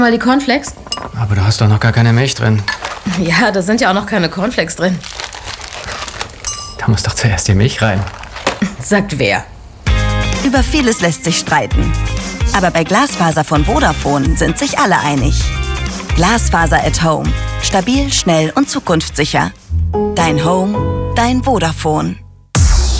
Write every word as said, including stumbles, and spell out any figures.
Mal die Cornflakes? Aber da hast doch noch gar keine Milch drin. Ja, da sind ja auch noch keine Cornflakes drin. Da muss doch zuerst die Milch rein. Sagt wer? Über vieles lässt sich streiten. Aber bei Glasfaser von Vodafone sind sich alle einig. Glasfaser at Home. Stabil, schnell und zukunftssicher. Dein Home, dein Vodafone.